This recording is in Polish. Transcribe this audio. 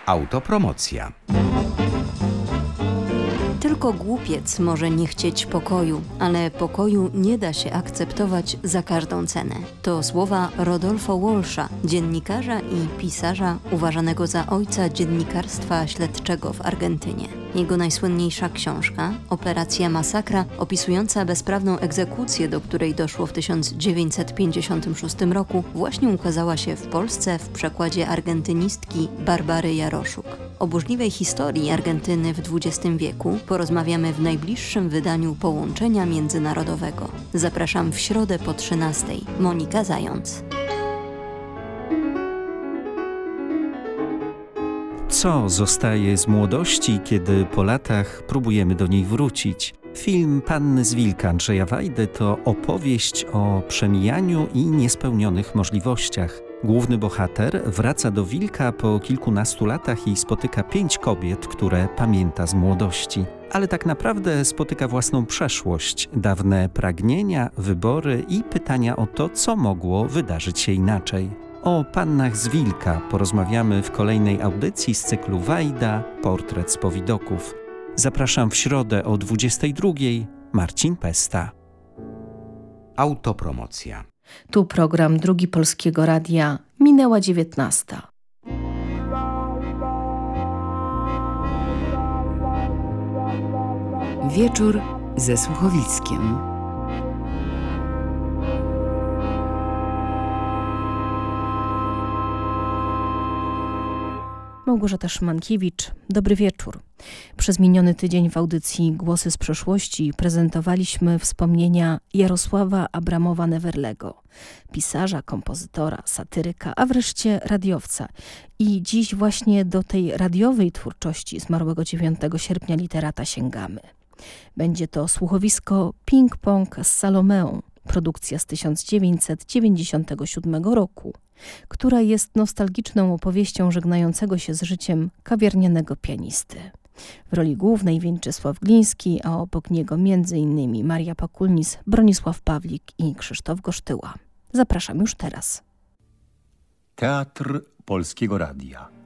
Autopromocja. Tylko głupiec może nie chcieć pokoju, ale pokoju nie da się akceptować za każdą cenę. To słowa Rodolfo Walsha, dziennikarza i pisarza uważanego za ojca dziennikarstwa śledczego w Argentynie. Jego najsłynniejsza książka, Operacja Masakra, opisująca bezprawną egzekucję, do której doszło w 1956 roku, właśnie ukazała się w Polsce w przekładzie argentynistki Barbary Jaroszuk. O burzliwej historii Argentyny w XX wieku porozmawiamy w najbliższym wydaniu Połączenia Międzynarodowego. Zapraszam w środę po 13:00. Monika Zając. Co zostaje z młodości, kiedy po latach próbujemy do niej wrócić? Film Panny z Wilka Andrzeja Wajdy to opowieść o przemijaniu i niespełnionych możliwościach. Główny bohater wraca do Wilka po kilkunastu latach i spotyka 5 kobiet, które pamięta z młodości. Ale tak naprawdę spotyka własną przeszłość, dawne pragnienia, wybory i pytania o to, co mogło wydarzyć się inaczej. O Pannach z Wilka porozmawiamy w kolejnej audycji z cyklu Wajda – Portret z powidoków. Zapraszam w środę o 22:00. Marcin Pesta. Autopromocja. Tu program Drugi Polskiego Radia. Minęła 19:00. Wieczór ze Słuchowickiem. Małgorzata Szymankiewicz, dobry wieczór. Przez miniony tydzień w audycji Głosy z przeszłości prezentowaliśmy wspomnienia Jarosława Abramowa-Newerlego, pisarza, kompozytora, satyryka, a wreszcie radiowca. I dziś właśnie do tej radiowej twórczości zmarłego 9 sierpnia literata sięgamy. Będzie to słuchowisko Ping-pong z Salomeą, produkcja z 1997 roku, która jest nostalgiczną opowieścią żegnającego się z życiem kawiarnianego pianisty. W roli głównej Więczysław Gliński, a obok niego m.in. Maria Pakulnis, Bronisław Pawlik i Krzysztof Gosztyła. Zapraszam już teraz. Teatr Polskiego Radia.